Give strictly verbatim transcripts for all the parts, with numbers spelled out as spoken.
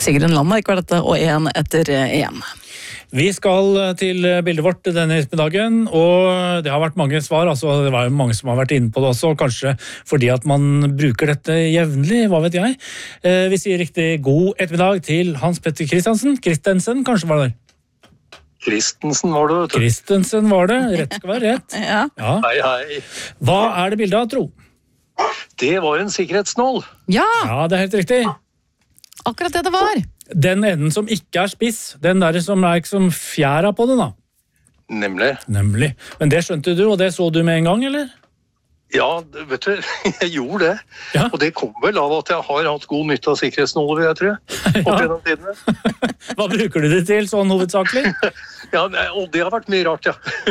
Sigrun Landa, ikke var dette, og en etter en. Vi skal til bildet vårt denne ettermiddagen, og det har vært mange svar, altså det var jo mange som har vært inne på det også, kanskje fordi at man bruker dette jevnlig, hva vet jeg. Vi sier riktig god ettermiddag til Hans Petter Kristiansen, Kristensen kanskje var det der? Kristensen var det, vet du. Kristensen var det, rett skal være rett. Ja. Ja. Hei, hei. Hva er det bildet av, tro? Det var en sikkerhetsnål. Ja, Ja, det er helt riktig. akkurat det det var. Den enden som ikke er spiss, den der som er ikke som fjæra på den da. Nemlig. Nemlig. Men det skjønte du, og det så du med en gang, eller? Ja, vet du, jeg gjorde det. Ja. Og det kom vel av at jeg har hatt god nytte av sikkerhetsnåler, vil jeg tror. Opp Ja. gjennom tidene. Hva bruker du det til, sånn hovedsakelig? Ja, nei, og det har vært mye rart, ja.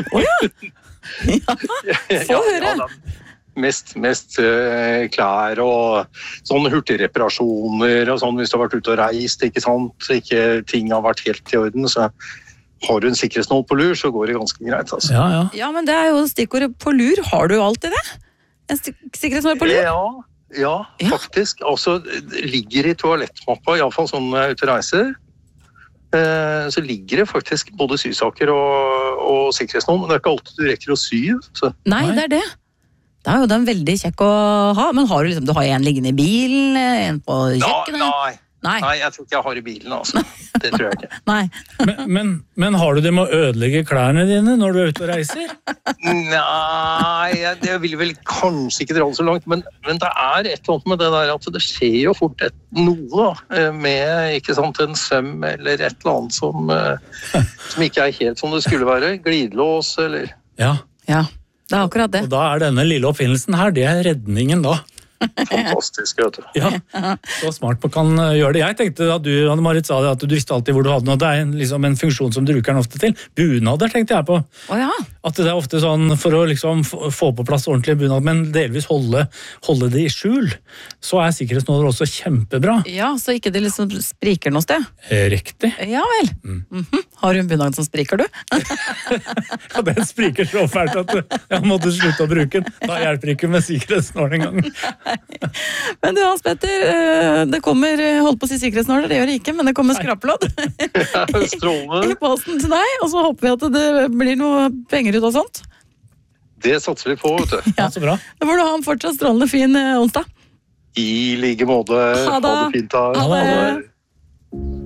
Få høre. da. Mest, mest uh, klær og sånne hurtigreparasjoner og sånn hvis du har vært ute og reist, ikke sant? Så ikke ting har vært helt i orden, så har du en sikkerhetsnål på lur, så går det ganske greit, altså. Ja, ja. Ja, men det er jo stikkordet på lur. Har du alltid det? En stik- sikkerhetsnål på lur? Ja, ja, Ja. faktisk. Altså, det ligger i toalettmappa, i alle fall sånn når jeg er ute og reiser, eh, så ligger det faktisk både sysaker og, og sikkerhetsnål, men det er ikke alltid du rekker å sy. Så. Nei, Nei. det er det. Da er jo den veldig kjekk å ha, men har du liksom, du har en liggende i bilen, en på Nei, kjøkkenet? nei, Nei. nei, jeg tror ikke jeg har i bilen, altså. Det tror jeg ikke. Nei. Men, men, men har du det med å ødelegge klærne dine når du er ute og reiser? Nei, jeg, jeg vil vel kanskje ikke dra det så langt, men, men det er et eller annet med det der at det skjer jo fort et, noe da, med ikke sant, en søm eller et eller annet som, eh, som ikke er helt som det skulle være. Glidelås eller... Ja, Ja, det er akkurat det. og da er denne lille oppfinnelsen her, det er redningen da. Fantastisk, vet du. Ja, så smart man kan uh, gjøre det. Jeg tenkte at du, Anne-Marit, sa det at du visste alltid hvor du hadde noe. Det er en, liksom en funksjon som du bruker den ofte til. Bunader tenkte jeg på. Å ja. At det er ofte sånn for å liksom f- få på plass ordentlig bunad, men delvis holde, holde det i skjul, så er sikkerhetsnåler også kjempebra. Ja, så ikke det liksom spriker noe sted. Eh, Riktig. Ja vel. Mhm. Har du en bunad som spriker, du? Ja, den spriker så fælt at jeg måtte slutte å bruke den. Da hjelper ikke med sikkerhetsnål en gang. Men du, Hans Petter, eh, det kommer, eh, holdt på å si sikkerhetsnåler, det gjør det ikke, men det kommer skraplodd Strålende. i posten til deg, og så håper vi at det blir noe penger ut og sånt. Det satser vi på, vet du. Ja, så bra. Da får du ha en fortsatt strålende fin eh, onsdag. I like måte. Ha det. Ha det fint da. Ha det. Ha det.